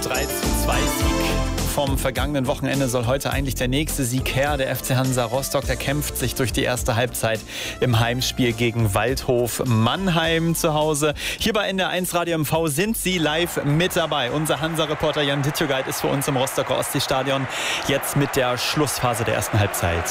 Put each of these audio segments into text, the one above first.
3:2 vom vergangenen Wochenende soll heute eigentlich der nächste Sieg her. Der FC Hansa Rostock, der kämpft sich durch die erste Halbzeit im Heimspiel gegen Waldhof Mannheim zu Hause. Hier bei NDR1 Radio MV sind Sie live mit dabei. Unser Hansa-Reporter Jan Dittjogait ist für uns im Rostocker Ostseestadion jetzt mit der Schlussphase der ersten Halbzeit.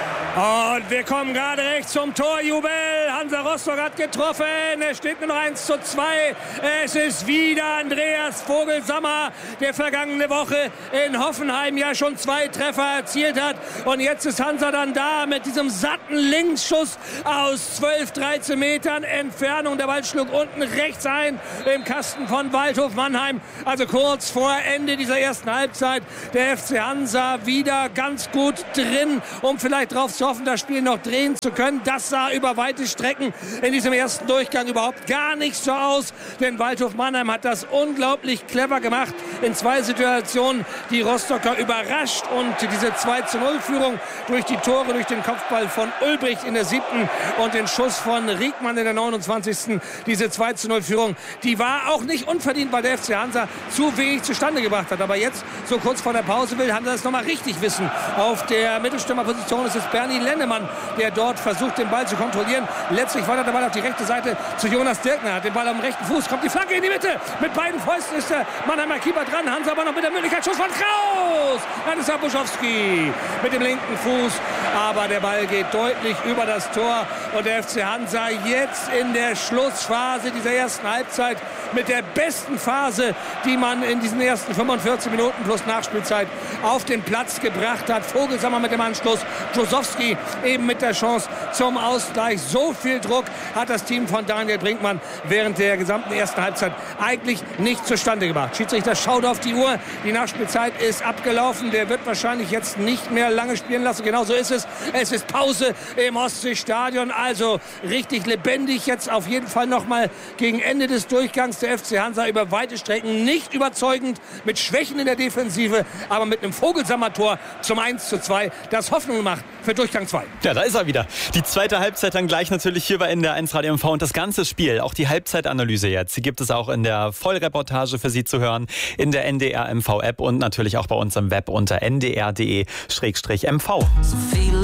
Und wir kommen gerade recht zum Torjubel. Hansa Rostock hat getroffen. Es steht nur noch 1:2. Es ist wieder Andreas Vogelsammer, der vergangene Woche in Hoffenheim ja schon 2 Treffer erzielt hat. Und jetzt ist Hansa dann da mit diesem satten Linksschuss aus 12, 13 Metern Entfernung. Der Ball schlug unten rechts ein im Kasten von Waldhof Mannheim. Also kurz vor Ende dieser ersten Halbzeit. Der FC Hansa wieder ganz gut drin, um vielleicht drauf zu hoffen, das Spiel noch drehen zu können. Das sah über weite Strecken in diesem ersten Durchgang überhaupt gar nicht so aus, denn Waldhof Mannheim hat das unglaublich clever gemacht. In 2 Situationen die Rostocker überrascht und diese 2:0-Führung durch die Tore, durch den Kopfball von Ulbricht in der 7. und den Schuss von Riekmann in der 29. Diese 2:0-Führung, die war auch nicht unverdient, weil der FC Hansa zu wenig zustande gebracht hat. Aber jetzt, so kurz vor der Pause, will Hansa das nochmal richtig wissen. Auf der Mittelstürmerposition ist es Bernie Lennemann, der dort versucht, den Ball zu kontrollieren. Letztlich wandert der Ball auf die rechte Seite zu Jonas Dirkner. Hat den Ball am rechten Fuß, kommt die Flanke in die Mitte. Mit beiden Fäusten ist der Mannheimer Keeper dran. Hansa aber noch mit der Möglichkeit, Schuss von Kraus. Dann ist er Buschowski mit dem linken Fuß. Aber der Ball geht deutlich über das Tor. Und der FC Hansa jetzt in der Schlussphase dieser ersten Halbzeit mit der besten Phase, die man in diesen ersten 45 Minuten plus Nachspielzeit auf den Platz gebracht hat. Vogelsammer mit dem Anschluss, Klosowski eben mit der Chance zum Ausgleich. So viel Druck hat das Team von Daniel Brinkmann während der gesamten ersten Halbzeit eigentlich nicht zustande gebracht. Schiedsrichter schaut auf die Uhr, die Nachspielzeit ist abgelaufen. Der wird wahrscheinlich jetzt nicht mehr lange spielen lassen. Genau so ist es. Es ist Pause im Ostseestadion, also richtig lebendig jetzt auf jeden Fall nochmal gegen Ende des Durchgangs. Der FC Hansa über weite Strecken nicht überzeugend, mit Schwächen in der Defensive, aber mit einem Vogelsammer-Tor zum 1:2, das Hoffnung macht für Durchgang 2. Ja, da ist er wieder. Die zweite Halbzeit dann gleich natürlich hier bei NDR1 Radio MV und das ganze Spiel, auch die Halbzeitanalyse jetzt, die gibt es auch in der Vollreportage für Sie zu hören, in der NDR MV App und natürlich auch bei uns im Web unter ndr.de/mv.